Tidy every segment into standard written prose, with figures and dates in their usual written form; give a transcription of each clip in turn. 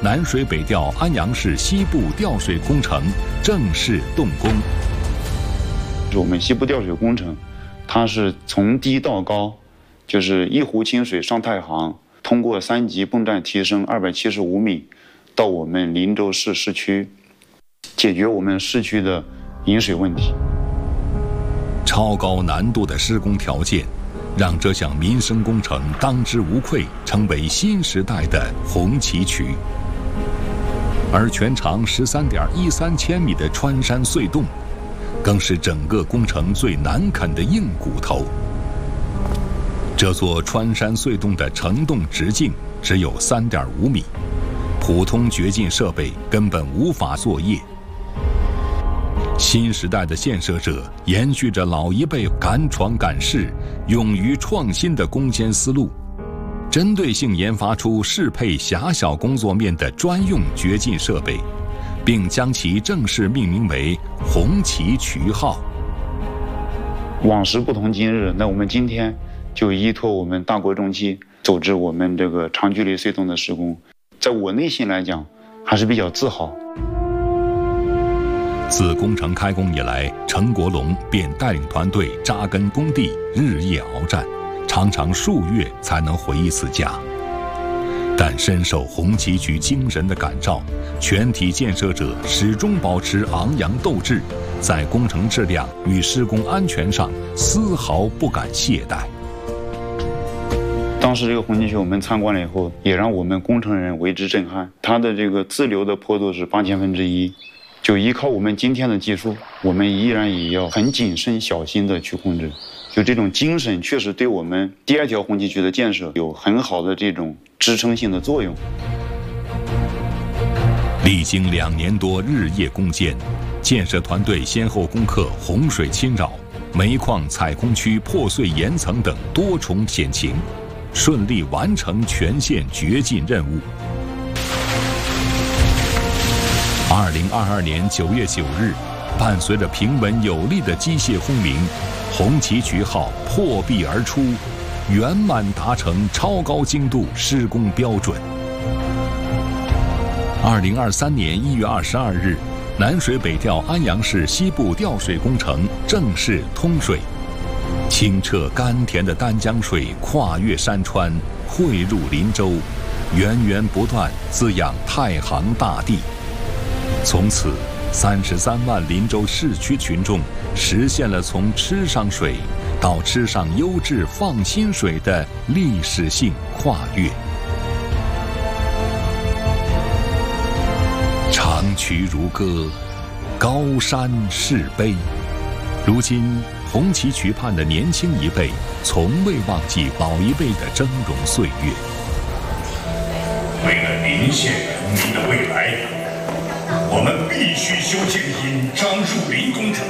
南水北调安阳市西部调水工程正式动工。 我们西部调水工程，它是从低到高，就是一湖清水上太行，通过3级泵站提升275米，到我们林州市市区，解决我们市区的饮水问题。 超高难度的施工条件，让这项民生工程当之无愧成为新时代的红旗渠。而全长13.13千米的穿山隧洞，更是整个工程最难啃的硬骨头。这座穿山隧洞的承洞直径只有3.5米，普通掘进设备根本无法作业。新时代的建设者延续着老一辈敢闯敢试、勇于创新的攻坚思路，针对性研发出适配狭小工作面的专用掘进设备，并将其正式命名为红旗渠号。 往时不同今日，那我们今天就依托我们大国重器走至我们这个长距离隧洞的施工，在我内心来讲还是比较自豪。 自工程开工以来，陈国龙便带领团队扎根工地，日夜鏖战，常常数月才能回一次家。但深受红旗渠精神的感召，全体建设者始终保持昂扬斗志，在工程质量与施工安全上丝毫不敢懈怠。 当时这个红旗渠我们参观了以后，也让我们工程人为之震撼。它的这个自流的坡度是8千分之一，就依靠我们今天的技术，我们依然也要很谨慎小心的去控制。就这种精神，确实对我们第2条红旗渠的建设有很好的这种支撑性的作用。 历经2年多日夜攻坚，建设团队先后攻克洪水侵扰、煤矿采空区破碎岩层等多重险情，顺利完成全线掘进任务。2022年9月9日，伴随着平稳有力的机械轰鸣，红旗渠号破壁而出，圆满达成超高精度施工标准。2023年1月22日，南水北调安阳市西部调水工程正式通水，清澈甘甜的丹江水跨越山川，汇入林州，源源不断滋养太行大地。从此，33万林州市区群众实现了从吃上水到吃上优质放心水的历史性跨越。长渠如歌，高山是碑。如今，红旗渠畔的年轻一辈从未忘记老一辈的峥嵘岁月。 为了林县人民的未来，我们必须修建引漳入林工程。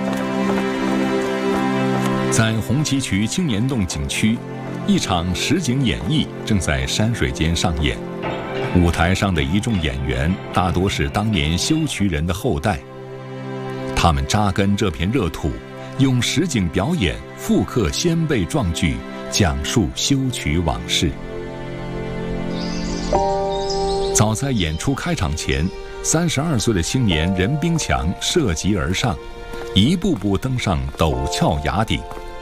在红旗渠青年洞景区，一场实景演绎正在山水间上演。舞台上的一众演员大多是当年修渠人的后代，他们扎根这片热土，用实景表演复刻先辈壮举，讲述修渠往事。早在演出开场前，32岁的青年任兵强涉级而上，一步步登上陡峭崖顶。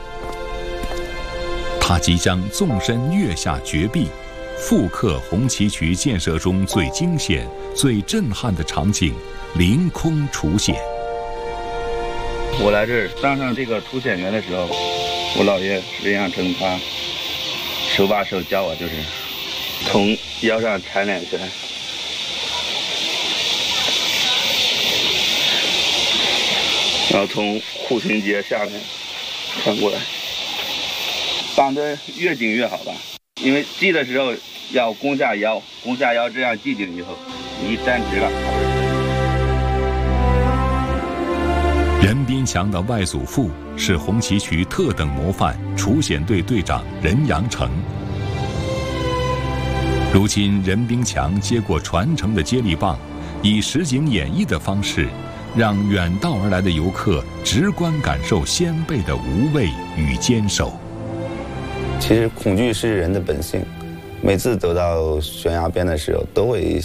他即将纵身跃下绝壁，复刻红旗渠建设中最惊险、最震撼的场景，凌空出现。 我来这儿当上这个出险员的时候，我姥爷任养成他手把手教我，就是从腰上缠2圈，然后从护裙节下面穿过来，绑得越紧越好吧，因为系的时候要弓下腰，这样系紧以后，你一站直了。 任斌强的外祖父是红旗渠特等模范除险队队长任阳成。如今，任斌强接过传承的接力棒，以实景演绎的方式，让远道而来的游客直观感受先辈的无畏与坚守。 其实恐惧是人的本性，每次走到悬崖边的时候，都会